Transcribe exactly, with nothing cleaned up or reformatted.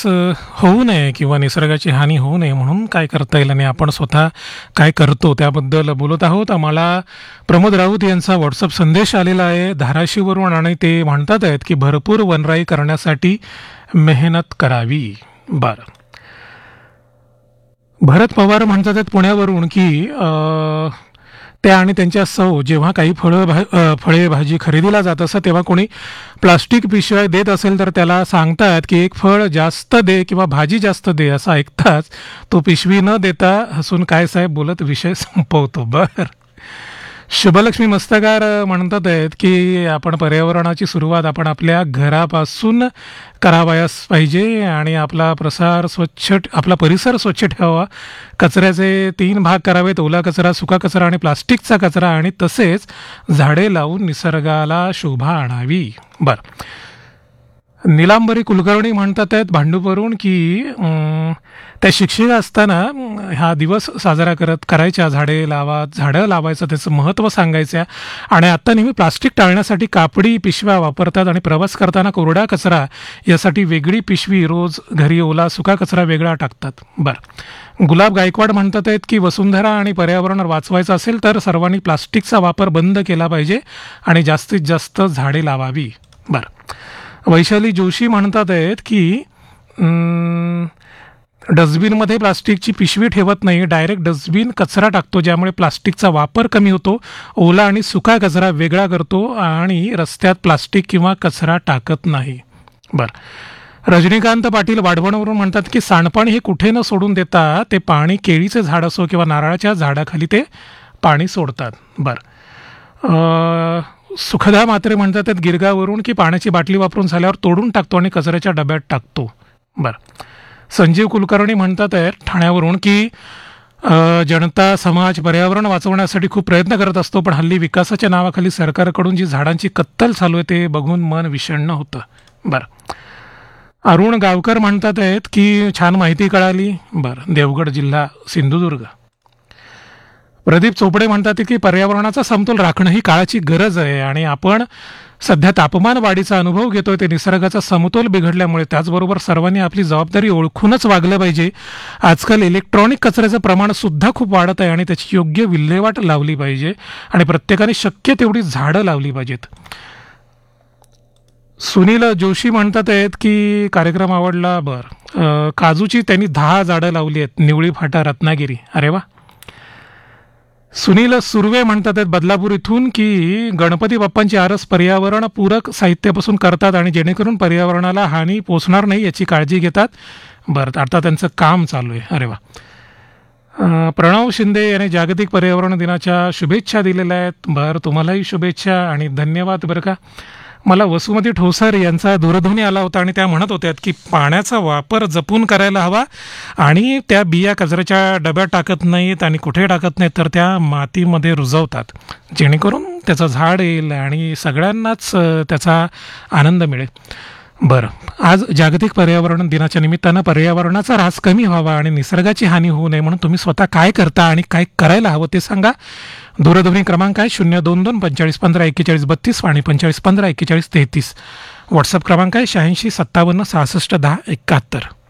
अ, होऊ नये किंवा निसर्गाची हानी होऊ नये म्हणून काय करता येईल आणि आपण स्वतः काय करतो त्याबद्दल बोलत आहोत. आम्हाला प्रमोद राऊत यांचा व्हॉट्सअप संदेश आलेला आहे धाराशिववरून आणि ते म्हणतात आहेत की भरपूर वनराई करण्यासाठी मेहनत करावी. बरं. भरत पवार म्हणतात आहेत पुण्यावरून की अ, त्या आणि त्यांच्या सौ जेव्हा काही फळं भा अ, फळे भाजी खरेदीला जात असतं तेव्हा कोणी प्लास्टिक पिशव्या देत असेल तर त्याला सांगतात की एक फळ जास्त दे किंवा भाजी जास्त दे असं ऐकताच तो पिशवी न देता हसून काय साहेब बोलत विषय संपवतो. बरं. शुभलक्ष्मी मस्तकार म्हणतात आहेत की आपण पर्यावरणाची सुरुवात आपण आपल्या घरापासून करावयास पाहिजे आणि आपला प्रसार स्वच्छ आपला परिसर स्वच्छ ठेवावा. कचऱ्याचे तीन भाग करावेत, ओला कचरा, सुका कचरा आणि प्लास्टिकचा कचरा, आणि तसेच झाडे लावून निसर्गाला शोभा आणावी. बरं. निलांबरी कुलकर्णी म्हणतात आहेत भांडूपवरून की अं, त्या शिक्षिका असताना अं, हा दिवस साजरा करत करायच्या, झाडे लावा, झाडं लावायचं त्याचं महत्त्व सांगायचं आणि आत्ता नेहमी प्लास्टिक टाळण्यासाठी कापडी पिशव्या वापरतात आणि प्रवास करताना कोरडा कचरा यासाठी वेगळी पिशवी, रोज घरी ओला सुका कचरा वेगळा टाकतात. बरं. गुलाब गायकवाड म्हणतात आहेत की वसुंधरा आणि पर्यावरण वाचवायचं असेल तर सर्वांनी प्लास्टिकचा वापर बंद केला पाहिजे आणि जास्तीत जास्त झाडे लावावी. बरं. वैशाली जोशी म्हणतात आहेत की अं, डस्टबिनमध्ये प्लास्टिकची पिशवी ठेवत नाही, डायरेक्ट डस्टबिन कचरा टाकतो ज्यामुळे प्लास्टिकचा वापर कमी होतो, ओला आणि सुका कचरा वेगळा करतो आणि रस्त्यात प्लास्टिक किंवा कचरा टाकत नाही. बरं. रजनीकांत पाटील वाढवणवरून म्हणतात की सांडपाणी हे कुठे न सोडून देता ते पाणी केळीचे झाड असो किंवा नारळाच्या झाडाखाली ते पाणी सोडतात. बरं. सुखदा मात्रे म्हणतात आहेत गिरगावरून की पाण्याची बाटली वापरून झाल्यावर तोडून टाकतो आणि कचऱ्याच्या डब्यात टाकतो. बरं. संजीव कुलकर्णी म्हणतात आहेत ठाण्यावरून की अ, जनता समाज पर्यावरण वाचवण्यासाठी खूप प्रयत्न करत असतो, पण हल्ली विकासाच्या नावाखाली सरकारकडून जी झाडांची कत्तल चालू आहे ते बघून मन विषण्ण होतं. बरं. अरुण गावकर म्हणतात आहेत की छान माहिती कळाली. बरं. देवगड जिल्हा सिंधुदुर्ग. प्रदीप चोपडे म्हणतात की पर्यावरणाचा समतोल राखणं ही काळाची गरज आहे आणि आपण सध्या तापमान वाढीचा अनुभव घेतोय ते निसर्गाचा समतोल बिघडल्यामुळे. त्याचबरोबर सर्वांनी आपली जबाबदारी ओळखूनच वागलं पाहिजे. आजकाल इलेक्ट्रॉनिक कचऱ्याचं प्रमाण सुद्धा खूप वाढत आहे आणि त्याची योग्य विल्हेवाट लावली पाहिजे आणि प्रत्येकाने शक्य तेवढी झाडं लावली पाहिजेत. सुनील जोशी म्हणतात आहेत की कार्यक्रम आवडला. बरं. काजूची त्यांनी दहा झाडं लावली आहेत, निवळी फाटा रत्नागिरी. अरे वा. सुनील सुर्वे म्हणतात आहेत बदलापूर इथून की गणपती बाप्पांची आरस पर्यावरण पूरक साहित्यापासून करतात आणि जेणेकरून पर्यावरणाला हानी पोचणार नाही याची काळजी घेतात. बरं. आता त्यांचं काम चालू आहे. अरे वा. अं, प्रणव शिंदे यांनी जागतिक पर्यावरण दिनाच्या शुभेच्छा दिलेल्या आहेत. बरं. तुम्हालाही शुभेच्छा आणि धन्यवाद. बरं का. मला वसुमती ठोसर यांचा दूरध्वनी आला होता आणि त्या म्हणत होत्या की पाण्याचा वापर जपून करायला हवा आणि त्या बिया कचऱ्याच्या डब्यात टाकत नाहीत आणि कुठे टाकत नाहीत तर त्या मातीमध्ये रुजवतात जेणेकरून त्याचं झाड येईल आणि सगळ्यांनाच अ, त्याचा आनंद मिळेल. बरं. आज जागतिक पर्यावरण दिनाच्या निमित्तानं पर्यावरणाचा ऱ्हास कमी व्हावा आणि निसर्गाची हानी होऊ नये म्हणून तुम्ही स्वतः काय करता आणि काय करायला हवं ते सांगा. दूरध्वनी क्रमांक आहे शून्य दोन दोन पंचेचाळीस पंधरा एक्केचाळीस बत्तीस आणि पंचेचाळीस पंधरा एक्केचाळीस तेहतीस. व्हॉट्सअप क्रमांक आहे शहाऐंशी सत्तावन्न सहासष्ट दहा एकाहत्तर.